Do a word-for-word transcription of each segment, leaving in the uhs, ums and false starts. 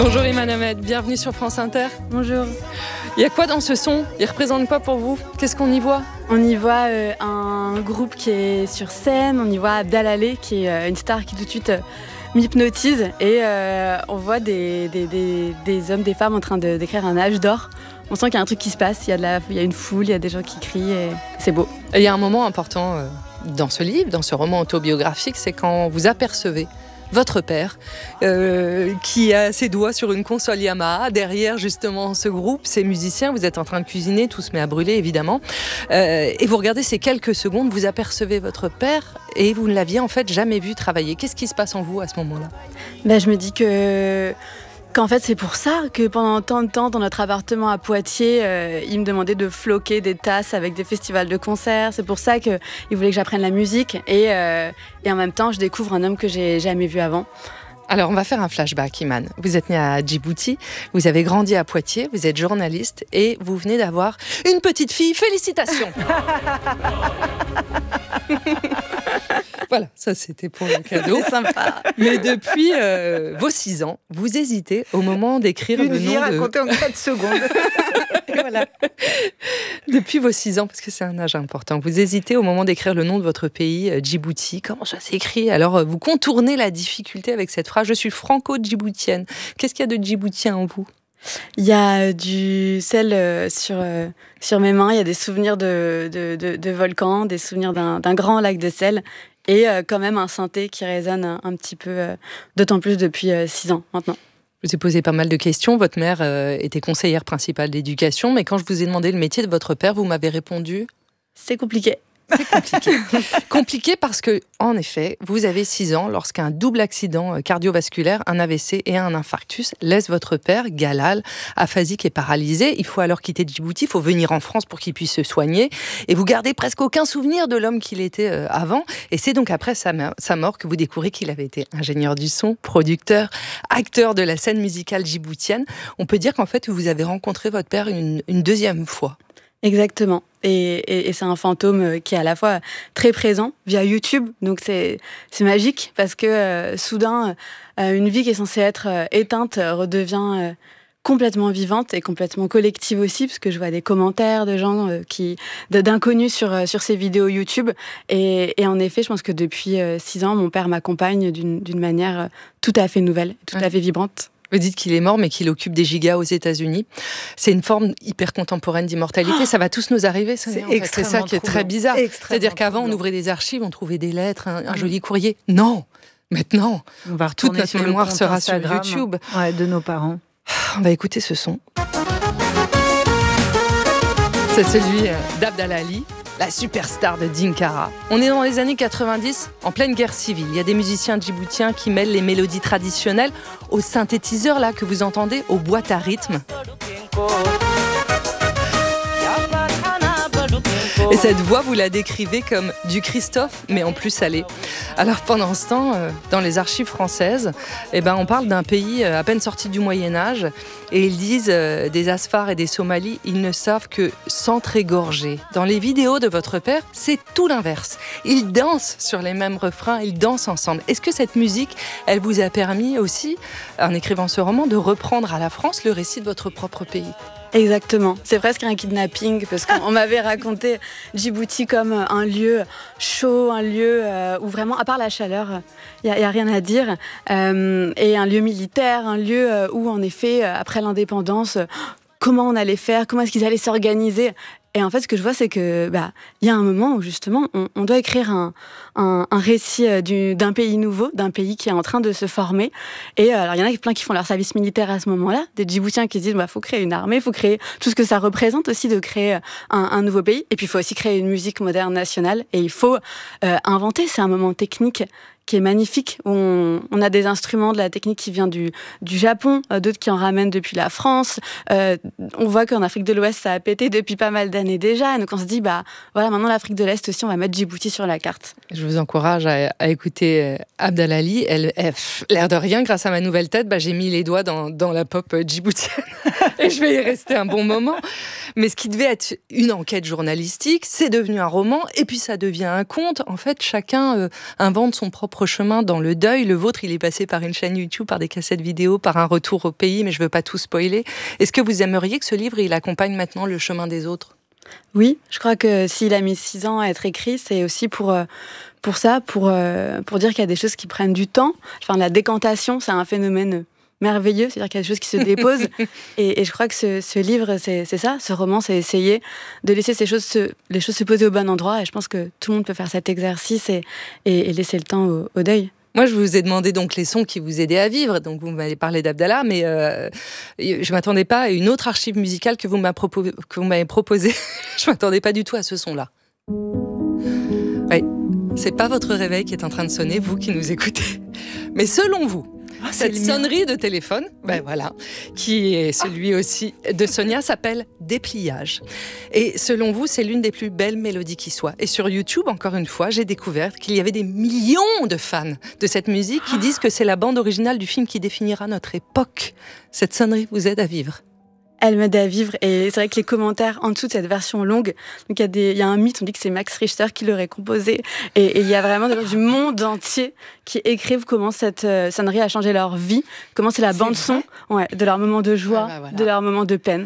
Bonjour Iman Ahmed, bienvenue sur France Inter. Bonjour. Il y a quoi dans ce son ? Il représente quoi pour vous ? Qu'est-ce qu'on y voit ? On y voit euh, un groupe qui est sur scène, on y voit Abdalaleh qui est euh, une star qui tout de suite euh, m'hypnotise et euh, on voit des, des, des, des hommes, des femmes en train de, d'écrire un âge d'or. On sent qu'il y a un truc qui se passe, il y a, de la, il y a une foule, il y a des gens qui crient et c'est beau. Et il y a un moment important euh, dans ce livre, dans ce roman autobiographique, c'est quand vous apercevez votre père, euh, qui a ses doigts sur une console Yamaha, derrière justement ce groupe, ces musiciens, vous êtes en train de cuisiner, tout se met à brûler évidemment, euh, et vous regardez ces quelques secondes, vous apercevez votre père et vous ne l'aviez en fait jamais vu travailler. Qu'est-ce qui se passe en vous à ce moment-là ? Ben, je me dis que... qu'en fait c'est pour ça que pendant tant de temps dans notre appartement à Poitiers, euh, il me demandait de floquer des tasses avec des festivals de concerts. C'est pour ça qu'il voulait que j'apprenne la musique et, euh, et en même temps je découvre un homme que j'ai jamais vu avant. Alors on va faire un flashback, Iman. Vous êtes né à Djibouti, vous avez grandi à Poitiers, vous êtes journaliste et vous venez d'avoir une petite fille. Félicitations. Voilà, ça c'était pour le cadeau. C'est sympa. Mais depuis euh, vos six ans, vous hésitez au moment d'écrire Une le vie nom racontée de... en quatre secondes. Et voilà. Depuis vos six ans, parce que c'est un âge important, vous hésitez au moment d'écrire le nom de votre pays, euh, Djibouti. Comment ça s'écrit ? Alors euh, vous contournez la difficulté avec cette phrase « Je suis franco-djiboutienne ». Qu'est-ce qu'il y a de djiboutien en vous ? Il y a du sel euh, sur, euh, sur mes mains, il y a des souvenirs de, de, de, de volcans, des souvenirs d'un, d'un grand lac de sel et euh, quand même un synthé qui résonne un, un petit peu, euh, d'autant plus depuis euh, six ans maintenant. Je vous ai posé pas mal de questions. Votre mère euh, était conseillère principale d'éducation, mais quand je vous ai demandé le métier de votre père, vous m'avez répondu... C'est compliqué. C'est compliqué. Compliqué parce que, en effet, vous avez six ans lorsqu'un double accident cardiovasculaire, un A V C et un infarctus, laisse votre père, Galal, aphasique et paralysé. Il faut alors quitter Djibouti, il faut venir en France pour qu'il puisse se soigner. Et vous gardez presque aucun souvenir de l'homme qu'il était avant. Et c'est donc après sa mort que vous découvrez qu'il avait été ingénieur du son, producteur, acteur de la scène musicale djiboutienne. On peut dire qu'en fait, vous avez rencontré votre père une, une deuxième fois. Exactement. Et, et, et c'est un fantôme qui est à la fois très présent via YouTube, donc c'est, c'est magique parce que euh, soudain, euh, une vie qui est censée être euh, éteinte redevient euh, complètement vivante et complètement collective aussi, parce que je vois des commentaires de gens euh, qui, de, d'inconnus sur, euh, sur ces vidéos YouTube. Et, et en effet, je pense que depuis euh, six ans, mon père m'accompagne d'une, d'une manière euh, tout à fait nouvelle, tout ouais. à fait vibrante. Vous dites qu'il est mort, mais qu'il occupe des gigas aux États-Unis. C'est une forme hyper contemporaine d'immortalité. Oh, ça va tous nous arriver. Ça, c'est, en fait. C'est ça qui est très bizarre. C'est-à-dire qu'avant, troublant. on ouvrait des archives, on trouvait des lettres, un, un mmh. joli courrier. Non, maintenant, on va toute notre sur mémoire sera Instagram, sur YouTube. Ouais, de nos parents. On va écouter ce son. C'est celui d'Abdalaleh, la superstar de Dinkara. On est dans les années quatre-vingt-dix, en pleine guerre civile. Il y a des musiciens djiboutiens qui mêlent les mélodies traditionnelles aux synthétiseurs là que vous entendez, aux boîtes à rythme. Et cette voix, vous la décrivez comme du Christophe, mais en plus salé. Alors pendant ce temps, euh, dans les archives françaises, eh ben, on parle d'un pays euh, à peine sorti du Moyen-Âge, et ils disent euh, des Asfars et des Somalis, ils ne savent que s'entrégorger. Dans les vidéos de votre père, c'est tout l'inverse. Ils dansent sur les mêmes refrains, ils dansent ensemble. Est-ce que cette musique, elle vous a permis aussi, en écrivant ce roman, de reprendre à la France le récit de votre propre pays ? Exactement. C'est presque un kidnapping parce qu'on m'avait raconté Djibouti comme un lieu chaud, un lieu euh, où vraiment, à part la chaleur, il n'y a, a rien à dire, euh, et un lieu militaire, un lieu où en effet, après l'indépendance, comment on allait faire, comment est-ce qu'ils allaient s'organiser. Et en fait, ce que je vois, c'est que bah, y a un moment où justement, on, on doit écrire un, un, un récit du, d'un pays nouveau, d'un pays qui est en train de se former. Et alors, il y en a plein qui font leur service militaire à ce moment-là, des Djiboutiens qui se disent, bah, faut créer une armée, faut créer tout ce que ça représente aussi de créer un, un nouveau pays. Et puis, il faut aussi créer une musique moderne nationale. Et il faut euh, inventer. C'est un moment technique qui est magnifique, où on, on a des instruments de la technique qui vient du, du Japon, euh, d'autres qui en ramènent depuis la France. Euh, on voit qu'en Afrique de l'Ouest, ça a pété depuis pas mal d'années déjà. Et donc on se dit, bah voilà, maintenant l'Afrique de l'Est aussi, on va mettre Djibouti sur la carte. Je vous encourage à, à écouter Abdalaleh. Elle, elle, l'air de rien, grâce à ma nouvelle tête, bah, j'ai mis les doigts dans, dans la pop djiboutienne. et je vais y rester un bon moment. Mais ce qui devait être une enquête journalistique, c'est devenu un roman, et puis ça devient un conte. En fait, chacun euh, invente son propre chemin dans le deuil. Le vôtre, il est passé par une chaîne YouTube, par des cassettes vidéo, par un retour au pays, mais je ne veux pas tout spoiler. Est-ce que vous aimeriez que ce livre, il accompagne maintenant le chemin des autres ? Oui, je crois que s'il a mis six ans à être écrit, c'est aussi pour, euh, pour ça, pour, euh, pour dire qu'il y a des choses qui prennent du temps. Enfin, la décantation, c'est un phénomène merveilleux, c'est-à-dire qu'il y a des choses qui se déposent. et, et je crois que ce, ce livre, c'est, c'est ça, ce roman, c'est essayer de laisser ces choses se, les choses se poser au bon endroit. Et je pense que tout le monde peut faire cet exercice et, et, et laisser le temps au, au deuil. Moi, je vous ai demandé donc les sons qui vous aidaient à vivre. Donc, vous m'avez parlé d'Abdallah, mais euh, je ne m'attendais pas à une autre archive musicale que vous m'avez proposée. Proposé. Je ne m'attendais pas du tout à ce son-là. Oui, c'est pas votre réveil qui est en train de sonner, vous qui nous écoutez. Mais selon vous, ah, cette sonnerie de téléphone, ben voilà, qui est celui aussi de Sonia, s'appelle Dépliage. Et selon vous, c'est l'une des plus belles mélodies qui soit. Et sur YouTube, encore une fois, j'ai découvert qu'il y avait des millions de fans de cette musique qui disent que c'est la bande originale du film qui définira notre époque. Cette sonnerie vous aide à vivre. Elle m'aide à vivre, et c'est vrai que les commentaires en dessous de cette version longue, donc il y a des, il y a un mythe, on dit que c'est Max Richter qui l'aurait composé, et, et il y a vraiment des gens du monde entier qui écrivent comment cette euh, sonnerie a changé leur vie, comment c'est la bande son, ouais, de leur moment de joie, ah bah voilà. de leur moment de peine.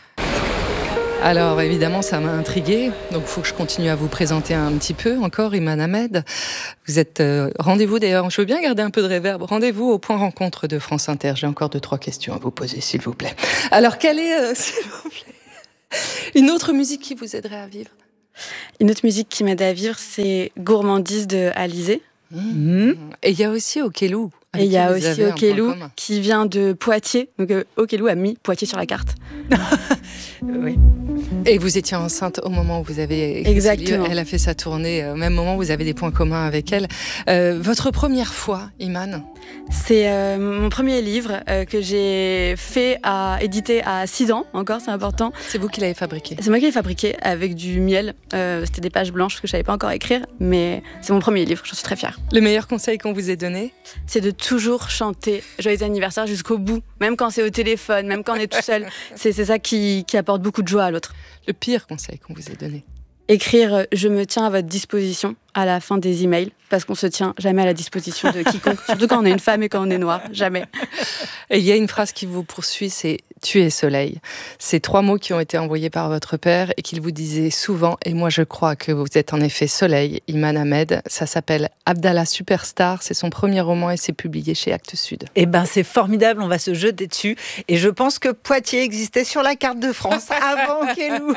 Alors évidemment, ça m'a intriguée, donc il faut que je continue à vous présenter un petit peu encore, Iman Ahmed. Vous êtes euh, rendez-vous d'ailleurs, je veux bien garder un peu de réverb, rendez-vous au point rencontre de France Inter. J'ai encore deux, trois questions à vous poser, s'il vous plaît. Alors, quelle est, euh, s'il vous plaît, une autre musique qui vous aiderait à vivre ? Une autre musique qui m'aide à vivre, c'est Gourmandise de Alizé. Mmh. Et il y a aussi Okelou. Et il y a aussi Okelou qui vient de Poitiers. Donc euh, Okelou a mis Poitiers sur la carte. Oui. Et vous étiez enceinte au moment où vous avez écrit Exactement. Ce livre. Elle a fait sa tournée au même moment, vous avez des points communs avec elle. Euh, votre première fois, Iman ? C'est euh, mon premier livre euh, que j'ai fait à éditer à six ans, encore, c'est important. C'est vous qui l'avez fabriqué ? C'est moi qui l'ai fabriqué avec du miel. Euh, c'était des pages blanches parce que je ne savais pas encore écrire, mais c'est mon premier livre, j'en suis très fière. Le meilleur conseil qu'on vous ait donné ? C'est de toujours chanter Joyeux anniversaire jusqu'au bout, même quand c'est au téléphone, même quand on est tout seul. C'est, c'est ça qui, qui apporte beaucoup de joie à l'autre. Le pire conseil qu'on vous ait donné ? Écrire « Je me tiens à votre disposition » à la fin des emails, parce qu'on se tient jamais à la disposition de quiconque, surtout quand on est une femme et quand on est noir, jamais. Et il y a une phrase qui vous poursuit, c'est « Tu es soleil ». C'est trois mots qui ont été envoyés par votre père et qu'il vous disait souvent, et moi je crois que vous êtes en effet soleil, Iman Ahmed. Ça s'appelle Abdallah Superstar, c'est son premier roman et c'est publié chez Actes Sud. Eh ben c'est formidable, on va se jeter dessus. Et je pense que Poitiers existait sur la carte de France avant Okelou.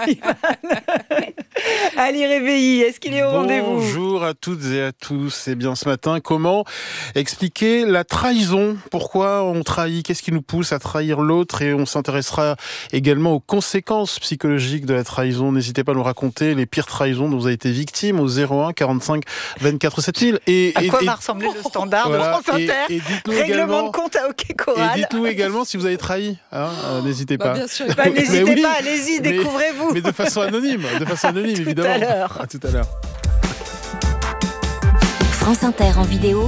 Ali Réveilly, est-ce qu'il est au rendez-vous ? Bonjour à toutes et à tous. Et bien ce matin, comment expliquer la trahison ? Pourquoi on trahit ? Qu'est-ce qui nous pousse à trahir l'autre ? Et on s'intéressera également aux conséquences psychologiques de la trahison. N'hésitez pas à nous raconter les pires trahisons dont vous avez été victime au zéro un quarante-cinq vingt-quatre sept mille. Et, à et, quoi et, va ressembler le standard voilà, de France Inter ? Et, et dites-nous Règlement également, de compte à OK Choral. Et dites-nous également si vous avez trahi. Hein, euh, n'hésitez bah, pas. Bien sûr. Bah, n'hésitez oui, pas, allez-y, mais, découvrez-vous. Mais de façon anonyme, de façon anonyme tout évidemment. À l'heure. À tout à l'heure. France Inter en vidéo.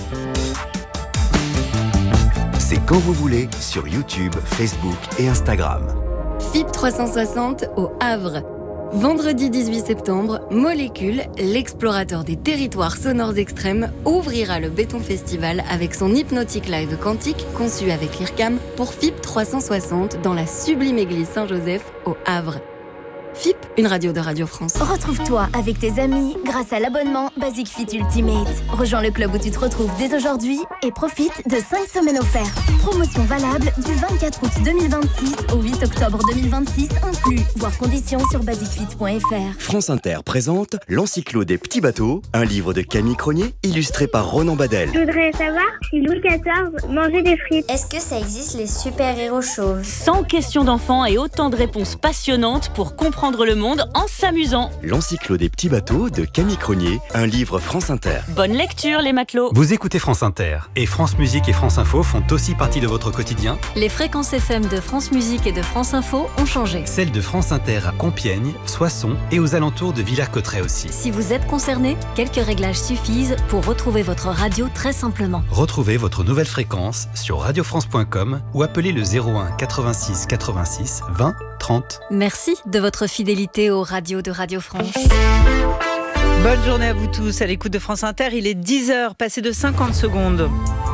C'est quand vous voulez sur YouTube, Facebook et Instagram. F I P trois cent soixante au Havre. Vendredi dix-huit septembre, Molécule, l'explorateur des territoires sonores extrêmes, ouvrira le Béton Festival avec son hypnotique live quantique conçu avec l'I R C A M pour F I P trois cent soixante dans la sublime église Saint-Joseph au Havre. F I P, une radio de Radio France. Retrouve-toi avec tes amis grâce à l'abonnement Basic Fit Ultimate. Rejoins le club où tu te retrouves dès aujourd'hui et profite de cinq semaines offertes. Promotion valable du vingt-quatre août deux mille vingt-six au huit octobre deux mille vingt-six inclus. Voir conditions sur basic fit point f r. France Inter présente L'Encyclo des petits bateaux, un livre de Camille Cronier illustré par Ronan Badel. Je voudrais savoir si Louis quatorze mangeait des frites. Est-ce que ça existe les super-héros chauves ? cent questions d'enfants et autant de réponses passionnantes pour comprendre comprendre le monde en s'amusant. L'Encyclo des petits bateaux de Camille Cronier, un livre France Inter. Bonne lecture les matelots. Vous écoutez France Inter et France Musique et France Info font aussi partie de votre quotidien. Les fréquences F M de France Musique et de France Info ont changé. Celles de France Inter à Compiègne, Soissons et aux alentours de Villers-Cotterêts aussi. Si vous êtes concerné, quelques réglages suffisent pour retrouver votre radio très simplement. Retrouvez votre nouvelle fréquence sur radio france point com ou appelez le zéro un quatre-vingt-six quatre-vingt-six vingt trente. Merci de votre fidélité aux radios de Radio France. Bonne journée à vous tous à l'écoute de France Inter. Il est dix heures, passé de cinquante secondes.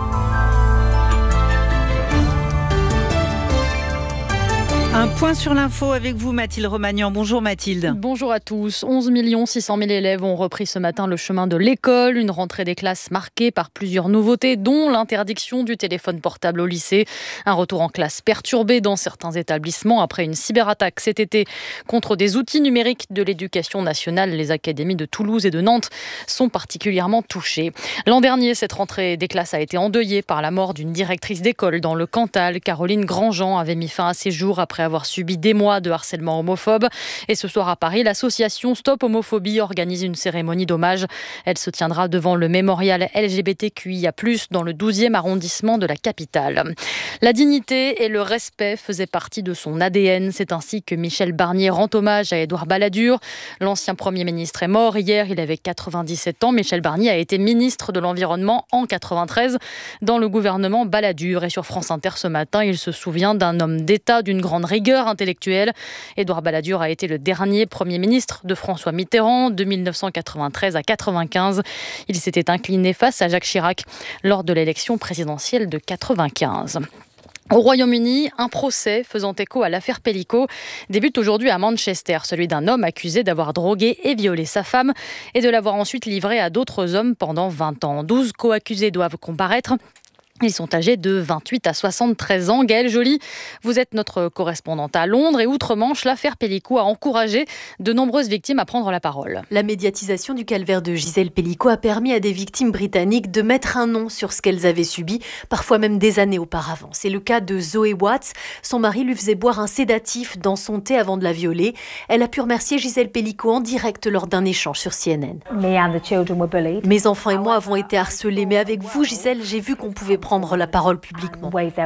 Un point sur l'info avec vous, Mathilde Romagnan. Bonjour Mathilde. Bonjour à tous. onze millions six cent mille élèves ont repris ce matin le chemin de l'école. Une rentrée des classes marquée par plusieurs nouveautés, dont l'interdiction du téléphone portable au lycée. Un retour en classe perturbé dans certains établissements après une cyberattaque cet été contre des outils numériques de l'éducation nationale. Les académies de Toulouse et de Nantes sont particulièrement touchées. L'an dernier, cette rentrée des classes a été endeuillée par la mort d'une directrice d'école dans le Cantal. Caroline Grandjean avait mis fin à ses jours après avoir subi des mois de harcèlement homophobe. Et ce soir à Paris, l'association Stop Homophobie organise une cérémonie d'hommage. Elle se tiendra devant le mémorial L G B T Q I A plus, dans le douzième arrondissement de la capitale. La dignité et le respect faisaient partie de son A D N. C'est ainsi que Michel Barnier rend hommage à Édouard Balladur. L'ancien Premier ministre est mort hier, il avait quatre-vingt-dix-sept ans. Michel Barnier a été ministre de l'Environnement en quatre-vingt-treize dans le gouvernement Balladur. Et sur France Inter ce matin, il se souvient d'un homme d'État d'une grande rigueur intellectuelle. Édouard Balladur a été le dernier Premier ministre de François Mitterrand de mille neuf cent quatre-vingt-treize à quatre-vingt-quinze. Il s'était incliné face à Jacques Chirac lors de l'élection présidentielle de quatre-vingt-quinze. Au Royaume-Uni, un procès faisant écho à l'affaire Pellico débute aujourd'hui à Manchester, celui d'un homme accusé d'avoir drogué et violé sa femme et de l'avoir ensuite livrée à d'autres hommes pendant vingt ans. douze co-accusés doivent comparaître. Ils sont âgés de vingt-huit à soixante-treize ans. Gaëlle Joly, vous êtes notre correspondante à Londres et outre-Manche, l'affaire Pellico a encouragé de nombreuses victimes à prendre la parole. La médiatisation du calvaire de Gisèle Pellico a permis à des victimes britanniques de mettre un nom sur ce qu'elles avaient subi, parfois même des années auparavant. C'est le cas de Zoe Watts. Son mari lui faisait boire un sédatif dans son thé avant de la violer. Elle a pu remercier Gisèle Pellico en direct lors d'un échange sur C N N. Mes enfants et moi avons été harcelés, mais avec vous, Gisèle, j'ai vu qu'on pouvait prendre prendre la parole publiquement.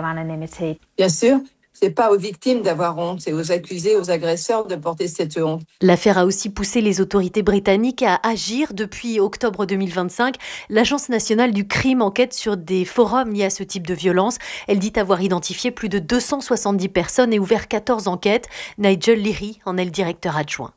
Bien sûr, c'est pas aux victimes d'avoir honte, c'est aux accusés, aux agresseurs de porter cette honte. L'affaire a aussi poussé les autorités britanniques à agir. Depuis octobre deux mille vingt-cinq, l'Agence nationale du crime enquête sur des forums liés à ce type de violence. Elle dit avoir identifié plus de deux cent soixante-dix personnes et ouvert quatorze enquêtes. Nigel Leary en est le directeur adjoint.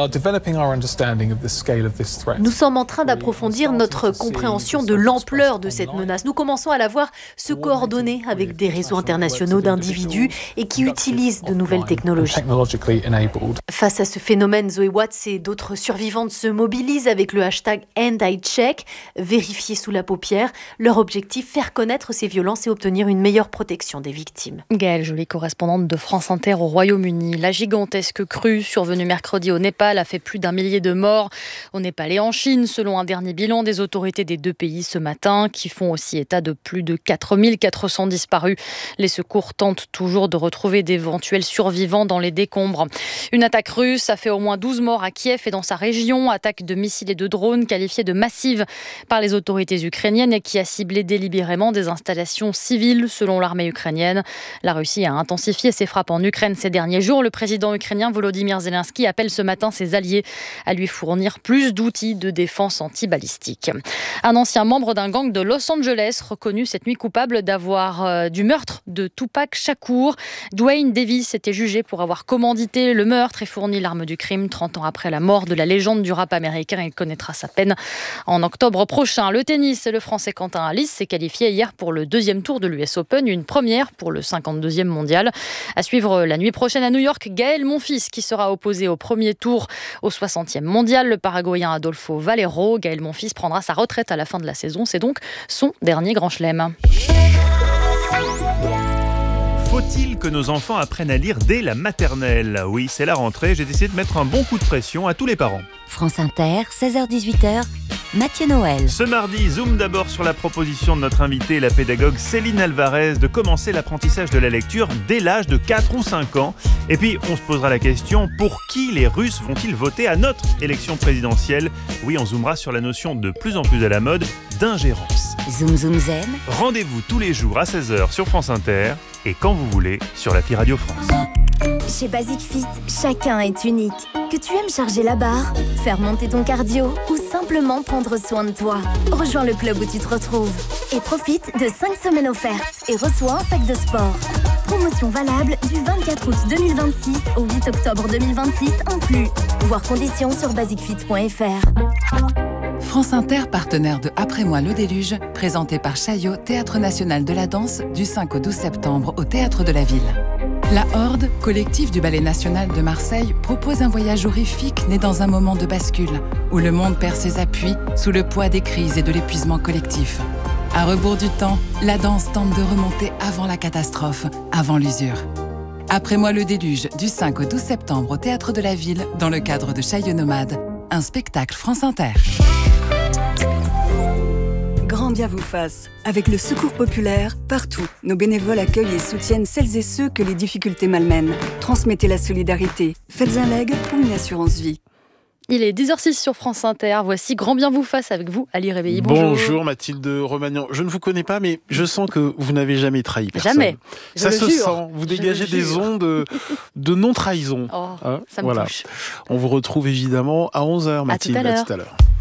Nous sommes en train d'approfondir notre compréhension de l'ampleur de cette menace. Nous commençons à la voir se coordonner avec des réseaux internationaux d'individus et qui utilisent de nouvelles technologies. Face à ce phénomène, Zoe Watts et d'autres survivantes se mobilisent avec le hashtag EndICheck, vérifier sous la paupière. Leur objectif, faire connaître ces violences et obtenir une meilleure protection des victimes. Gaëlle Joly, correspondante de France Inter au Royaume-Uni. La gigantesque crue survenue mercredi au Népal a fait plus d'un millier de morts au Népal et en Chine, selon un dernier bilan des autorités des deux pays ce matin, qui font aussi état de plus de quatre mille quatre cents disparus. Les secours tentent toujours de retrouver d'éventuels survivants dans les décombres. Une attaque russe a fait au moins douze morts à Kiev et dans sa région. Attaque de missiles et de drones qualifiée de massive par les autorités ukrainiennes et qui a ciblé délibérément des installations civiles, selon l'armée ukrainienne. La Russie a intensifié ses frappes en Ukraine ces derniers jours. Le président ukrainien Volodymyr Zelensky appelle ce matin ses alliés à lui fournir plus d'outils de défense anti-balistique. Un ancien membre d'un gang de Los Angeles reconnu cette nuit coupable d'avoir euh, du meurtre de Tupac Shakur. Dwayne Davis était jugé pour avoir commandité le meurtre et fourni l'arme du crime. trente ans après la mort de la légende du rap américain, il connaîtra sa peine en octobre prochain. Le tennis, le Français Quentin Halys s'est qualifié hier pour le deuxième tour de l'U S Open, une première pour le cinquante-deuxième mondial. À suivre la nuit prochaine à New York, Gaël Monfils qui sera opposé au premier tour au soixantième mondial. Le Paraguayen Adolfo Valero. Gaël Monfils prendra sa retraite à la fin de la saison. C'est donc son dernier grand chelem. Faut-il que nos enfants apprennent à lire dès la maternelle ? Oui, c'est la rentrée. J'ai décidé de mettre un bon coup de pression à tous les parents. France Inter, seize heures dix-huit heures. Mathieu Noël. Ce mardi, zoom d'abord sur la proposition de notre invitée, la pédagogue Céline Alvarez, de commencer l'apprentissage de la lecture dès l'âge de quatre ou cinq ans. Et puis, on se posera la question, pour qui les Russes vont-ils voter à notre élection présidentielle ? Oui, on zoomera sur la notion de plus en plus à la mode d'ingérence. Zoom Zoom Zen. Rendez-vous tous les jours à seize heures sur France Inter et quand vous voulez sur l'appli Radio France. Chez Basic Fit, chacun est unique. Que tu aimes charger la barre, faire monter ton cardio ou simplement prendre soin de toi. Rejoins le club où tu te retrouves et profite de cinq semaines offertes et reçois un sac de sport. Promotion valable du vingt-quatre août deux mille vingt-six au huit octobre deux mille vingt-six inclus. Voir conditions sur basic fit point f r. France Inter, partenaire de Après moi le déluge, présenté par Chaillot, Théâtre National de la Danse, du cinq au douze septembre au Théâtre de la Ville. La Horde, collectif du Ballet National de Marseille, propose un voyage horrifique né dans un moment de bascule, où le monde perd ses appuis sous le poids des crises et de l'épuisement collectif. À rebours du temps, la danse tente de remonter avant la catastrophe, avant l'usure. Après moi le déluge, du cinq au douze septembre au Théâtre de la Ville, dans le cadre de Chaillot Nomade, un spectacle France Inter. Grand bien vous fasse. Avec le Secours populaire, partout, nos bénévoles accueillent et soutiennent celles et ceux que les difficultés malmènent. Transmettez la solidarité. Faites un leg ou une assurance vie. Il est dix heures six sur France Inter. Voici Grand bien vous fasse avec vous, Ali Réveillé. Bonjour. Bonjour Mathilde Romagnan. Je ne vous connais pas, mais je sens que vous n'avez jamais trahi personne. Jamais. Je Ça se jure. sent. Vous dégagez des ondes de, de non-trahison. Oh, hein, ça me voilà. touche. On vous retrouve évidemment à onze heures, Mathilde. À tout à l'heure. À tout à l'heure.